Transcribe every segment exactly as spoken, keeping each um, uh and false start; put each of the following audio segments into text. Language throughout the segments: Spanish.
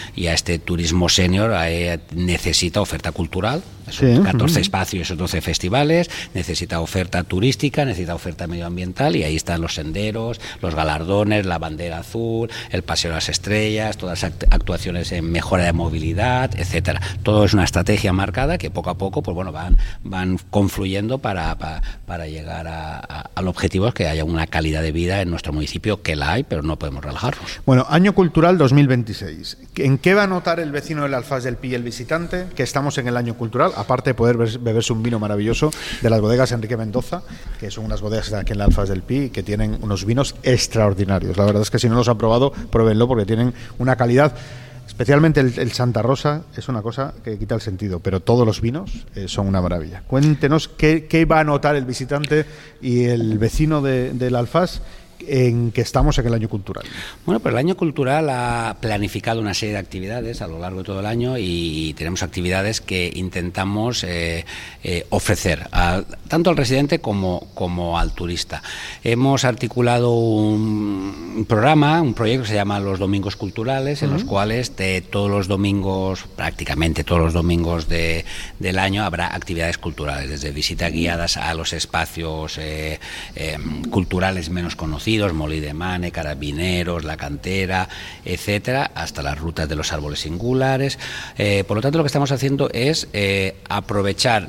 y a este turismo senior eh, necesita oferta cultural, son sí. catorce uh-huh. espacios, esos doce festivales, necesita oferta turística, necesita oferta medioambiental, y ahí están los senderos, los galardones, la bandera azul, el paseo de las estrellas, todas las actuaciones en mejora de movilidad, etcétera. Todo es una estrategia marcada que poco a poco pues bueno van, van confluyendo para, para, para llegar a, a, al objetivo es que haya una calidad de vida en nuestro municipio, que la hay, pero no podemos relajarnos. Bueno, año cultural dos mil veintiséis. ¿En qué va a notar el vecino del Alfaz del Pi y el visitante que estamos en el año cultural? Aparte de poder beberse un vino maravilloso de las bodegas Enrique Mendoza, que son unas bodegas aquí en el Alfaz del Pi, que tienen unos vinos extraordinarios. La verdad es que si no los han probado, pruébenlo, porque tienen una calidad. Especialmente el, el Santa Rosa es una cosa que quita el sentido, pero todos los vinos eh, son una maravilla. Cuéntenos qué, qué va a notar el visitante y el vecino de, del Alfaz en que estamos en el año cultural. Bueno, pues el año cultural ha planificado una serie de actividades a lo largo de todo el año, y tenemos actividades que intentamos eh, eh, ofrecer a, tanto al residente como, como al turista. Hemos articulado un, un programa, un proyecto que se llama Los Domingos Culturales, en uh-huh. los cuales de todos los domingos, prácticamente todos los domingos de, del año, habrá actividades culturales, desde visitas guiadas a los espacios eh, eh, culturales menos conocidos, Molí de Mane, Carabineros, La Cantera, etcétera, hasta las rutas de los árboles singulares. Eh, por lo tanto, lo que estamos haciendo es eh, aprovechar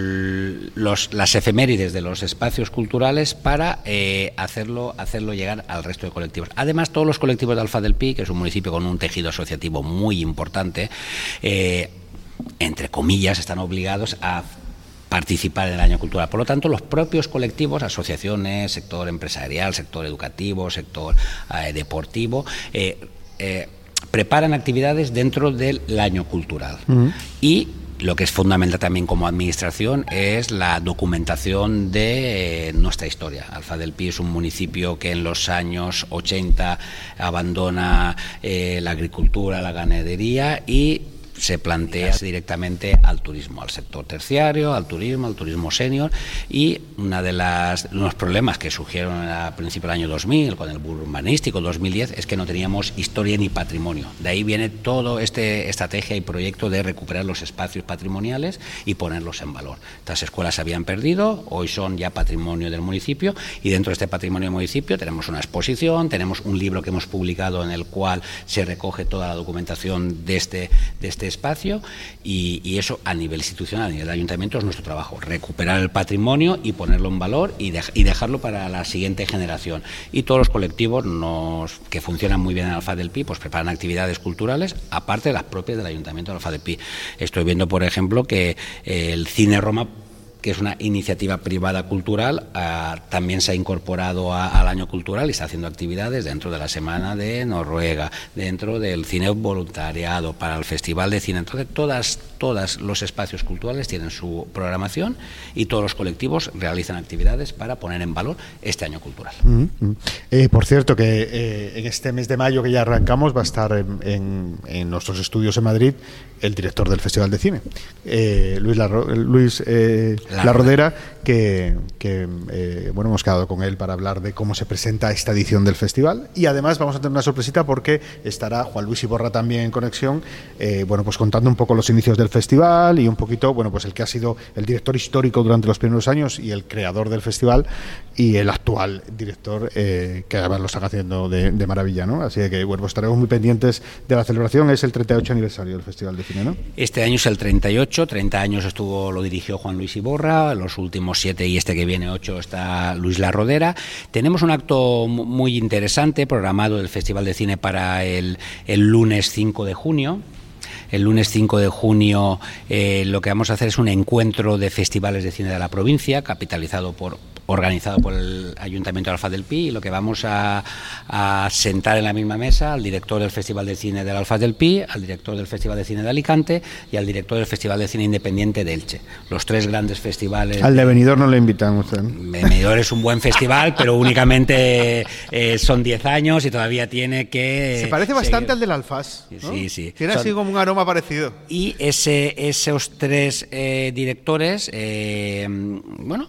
los, las efemérides de los espacios culturales para eh, hacerlo, hacerlo llegar al resto de colectivos. Además, todos los colectivos de Alfaz del Pi, que es un municipio con un tejido asociativo muy importante, eh, entre comillas, están obligados a participar en el año cultural. Por lo tanto, los propios colectivos, asociaciones, sector empresarial, sector educativo, sector eh, deportivo, eh, eh, preparan actividades dentro del año cultural. Uh-huh. Y lo que es fundamental también como administración es la documentación de eh, nuestra historia. Alfaz del Pi es un municipio que en los años ochenta abandona eh, la agricultura, la ganadería, y se plantea directamente al turismo, al sector terciario, al turismo, al turismo senior, y una de las los problemas que surgieron a principios del año dos mil con el urbanístico dos mil diez es que no teníamos historia ni patrimonio. De ahí viene todo este estrategia y proyecto de recuperar los espacios patrimoniales y ponerlos en valor. Estas escuelas se habían perdido, hoy son ya patrimonio del municipio, y dentro de este patrimonio del municipio tenemos una exposición, tenemos un libro que hemos publicado en el cual se recoge toda la documentación de este de este espacio, y, y eso a nivel institucional, a nivel de ayuntamiento, es nuestro trabajo, recuperar el patrimonio y ponerlo en valor y, de, y dejarlo para la siguiente generación. Y todos los colectivos nos, que funcionan muy bien en Alfaz del Pi, pues preparan actividades culturales, aparte de las propias del ayuntamiento de Alfaz del Pi. Estoy viendo, por ejemplo, que eh, el Cine Roma, que es una iniciativa privada cultural, uh, también se ha incorporado a, al año cultural y está haciendo actividades dentro de la Semana de Noruega, dentro del cine voluntariado, para el Festival de Cine. Entonces, todas, todos los espacios culturales tienen su programación y todos los colectivos realizan actividades para poner en valor este año cultural. Mm-hmm. Eh, por cierto, que eh, en este mes de mayo que ya arrancamos va a estar en, en, en nuestros estudios en Madrid el director del Festival de Cine, eh, Luis, Larro, Luis eh, La Rodera, que, que eh, bueno, hemos quedado con él para hablar de cómo se presenta esta edición del festival, y además vamos a tener una sorpresita porque estará Juan Luis Iborra también en conexión, eh, bueno, pues contando un poco los inicios del festival y un poquito, bueno, pues el que ha sido el director histórico durante los primeros años y el creador del festival, y el actual director, eh, que además lo están haciendo de, de maravilla, ¿no? Así que, bueno, pues estaremos muy pendientes de la celebración. Es el treinta y ocho aniversario del Festival de Cine, ¿no? Este año es el treinta y ocho, treinta años estuvo, lo dirigió Juan Luis Iborra, los últimos siete y este que viene ocho está Luis La Rodera. Tenemos un acto muy interesante programado del Festival de Cine para el, el lunes cinco de junio. El lunes cinco de junio eh, lo que vamos a hacer es un encuentro de festivales de cine de la provincia, capitalizado por organizado por el Ayuntamiento de Alfaz del Pi, y lo que vamos a, a sentar en la misma mesa al director del Festival de Cine del Alfaz del Pi, al director del Festival de Cine de Alicante y al director del Festival de Cine Independiente de Elche. Los tres grandes festivales. Al de Benidorm no le invitamos. ¿eh? Benidorm es un buen festival, pero únicamente eh, son diez años y todavía tiene que... Se parece bastante seguir. Al del Alfaz, ¿no? Sí, sí. Tiene son... así como un aroma parecido. Y ese, esos tres eh, directores, eh, bueno,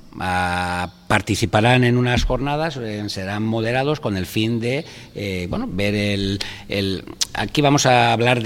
a participarán en unas jornadas, eh, serán moderados con el fin de, eh, bueno, ver el, el... Aquí vamos a hablar de